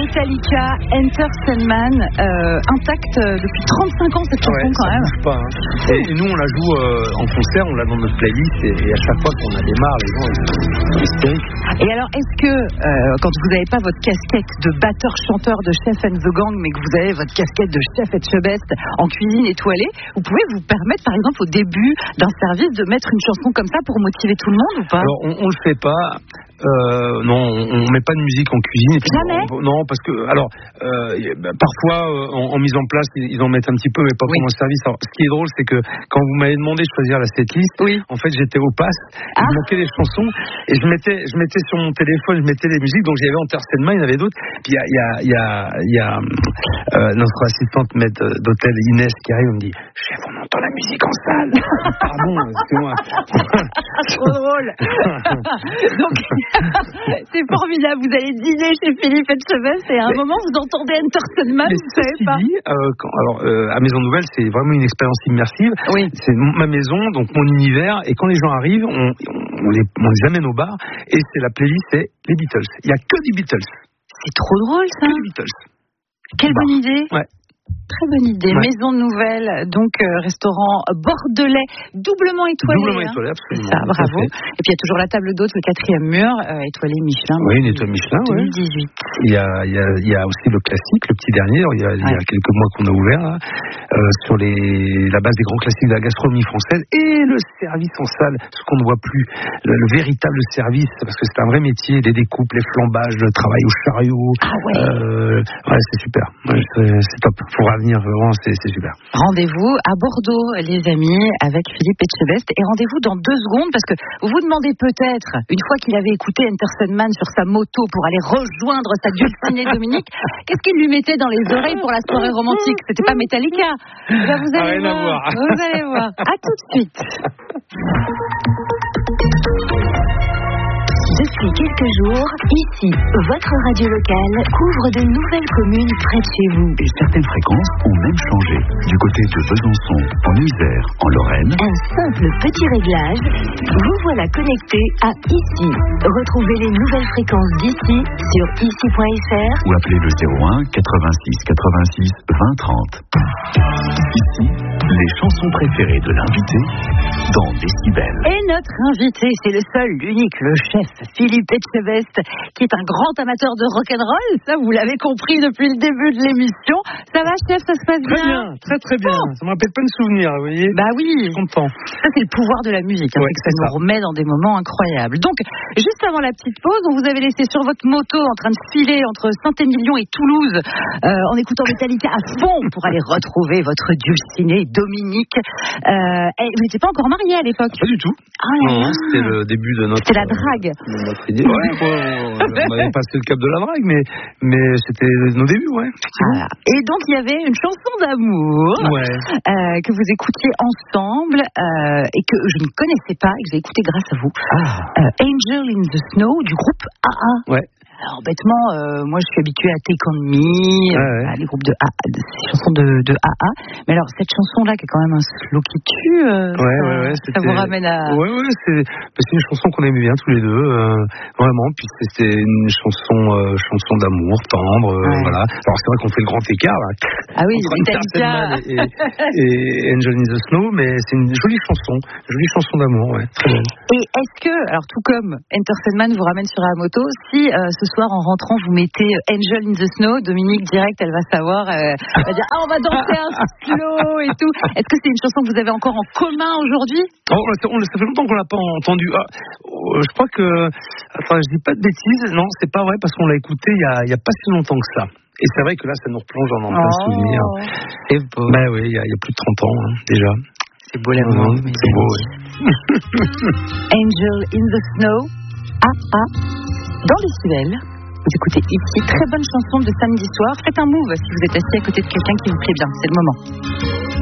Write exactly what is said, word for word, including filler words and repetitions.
Metallica, Enter Sandman, euh, intacte depuis trente-cinq ans cette chanson ouais, quand ça même. Bouge pas, hein. et, et nous on la joue euh, en concert, on l'a dans notre playlist et, et à chaque fois qu'on a démarre, les gens ils sont hystériques. Et alors est-ce que euh, quand vous n'avez pas votre casquette de batteur-chanteur de Chef and the Gang, mais que vous avez votre casquette de Chef et Chebest en cuisine étoilée, vous pouvez vous permettre par exemple au début d'un service de mettre une chanson comme ça pour motiver tout le monde ou pas? Alors on, on le fait pas. Euh, non, on, on met pas de musique en cuisine. Et puis, Jamais. On, non, parce que alors euh, bah, parfois euh, en, en mise en place ils, ils en mettent un petit peu, mais pas oui. pendant le service. Alors, ce qui est drôle, c'est que quand vous m'avez demandé de choisir la setlist, oui. en fait j'étais au pass, ah. il manquait des chansons et je mettais, je mettais sur mon téléphone, je mettais des musiques. Donc j'avais Enter Sandman, il y en avait d'autres. Puis il y a, il y a, il y a, il y a euh, notre assistante maître d'hôtel Inès qui arrive et me dit chef, on entend la musique en salle. Pardon, excusez-moi. Trop drôle. Donc c'est formidable, vous allez dîner chez Philippe Etchebest et à un mais, moment vous entendez Enter Sandman, vous savez pas. Dit, euh, quand, alors euh, à Maison Nouvelle c'est vraiment une expérience immersive. Oui. C'est ma maison, donc mon univers, et quand les gens arrivent, on, on, les, on les amène au bar et c'est la playlist, c'est les Beatles. Il y a que des Beatles. C'est trop drôle ça. Que des Beatles. Quelle bar. bonne idée. Ouais. Très bonne idée. Ouais. Maison Nouvelle, donc euh, restaurant bordelais, doublement étoilé. Doublement hein. étoilé, absolument. C'est ça, bravo. Et puis il y a toujours la table d'hôte, le quatrième mur, euh, étoilé Michelin. Oui, une étoile Michelin, deux mille dix-huit. Ouais. Il y a, il y a, il y a aussi le classique, le petit dernier. Il y a, ouais. il y a quelques mois qu'on a ouvert là, euh, sur les, la base des grands classiques de la gastronomie française et le service en salle, ce qu'on ne voit plus, le, le véritable service, parce que c'est un vrai métier, les découpes, les flambages, le travail au chariot. Ah ouais. Euh, ouais, c'est super. Ouais, c'est, c'est top. Faut revenir vraiment. C'est, c'est super. Rendez-vous à Bordeaux, les amis, avec Philippe Etchebest. Et rendez-vous dans deux secondes, parce que vous vous demandez peut-être, une fois qu'il avait écouté Enter Sandman sur sa moto pour aller rejoindre sa dulcinée Dominique, qu'est-ce qu'il lui mettait dans les oreilles pour la soirée romantique? C'était pas Metallica. Ben, vous allez Rien voir. à voir. Vous allez voir. À tout de suite. Depuis quelques jours, ici, votre radio locale couvre de nouvelles communes près de chez vous. Et certaines fréquences ont même changé. Du côté de Besançon, en Isère, en Lorraine. Un simple petit réglage, vous voilà connecté à ici. Retrouvez les nouvelles fréquences d'ici sur ici point f r ou appelez le zéro un quatre-vingt-six quatre-vingt-six vingt trente. Ici, les chansons préférées de l'invité dans Décibel. Et notre invité, c'est le seul, l'unique, le chef Philippe Etchebest, qui est un grand amateur de rock'n'roll. Ça, vous l'avez compris depuis le début de l'émission. Ça va, chef, ça se passe très bien? Très bien, très très bien. Oh. Ça me rappelle plein de souvenirs, vous voyez. Bah oui. Je suis content. Ça, c'est le pouvoir de la musique. Hein, ouais, c'est que ça nous ça. remet dans des moments incroyables. Donc, juste avant la petite pause, on vous avait laissé sur votre moto en train de filer entre Saint-Émilion et Toulouse, euh, en écoutant Metallica à fond pour aller retrouver votre dulcinée Dominique. Euh, et vous n'étiez pas encore marié à l'époque? Pas du tout. Ah, non, non, c'était le début de notre. C'était la drague. Euh, de notre idée. Ouais, ouais, on avait passé le cap de la drague, mais, mais c'était nos débuts, ouais. Ah, et donc il y avait une chanson d'amour ouais. euh, que vous écoutiez ensemble euh, et que je ne connaissais pas et que j'ai écouté grâce à vous. Ah. Euh, Angel in the Snow du groupe A A. Ouais. Alors bêtement, euh, moi je suis habituée à Take On Me, ouais, euh, ouais. les groupes de A A, des chansons de, de A A. Mais alors cette chanson-là qui est quand même un slow qui tue, euh, ouais, ça, ouais, ouais, ça vous ramène à... Ouais, ouais, c'est, c'est une chanson qu'on aimait bien tous les deux, euh, vraiment. Puis c'était une chanson, euh, chanson d'amour, tendre, euh, ouais. voilà. Alors c'est vrai qu'on fait le grand écart là, ah oui, entre Metallica et, et Angel in the Snow, mais c'est une jolie chanson, une jolie chanson d'amour, ouais, très belle. Et est-ce que, alors tout comme Enter Sandman vous ramène sur la moto, si euh, ce soir en rentrant vous mettez Angel in the Snow, Dominique direct elle va savoir, euh, elle va dire ah on va danser un slow et tout. Est-ce que c'est une chanson que vous avez encore en commun aujourd'hui? Oh, on, ça fait longtemps qu'on l'a pas entendu. Ah, je crois que, attends, je dis pas de bêtises, non c'est pas vrai parce qu'on l'a écouté il y a, il y a pas si longtemps que ça. Et c'est vrai que là ça nous replonge dans un plein oh, souvenir. C'est beau. Ben oui, il y, il y a plus de trente ans hein, déjà. C'est beau l'amour. Mmh, c'est beau, oui. Angel in the Snow, A A, dans les Décibel. Vous écoutez ici, très bonne chanson de samedi soir. Faites un move si vous êtes assis à côté de quelqu'un qui vous plaît bien, c'est le moment.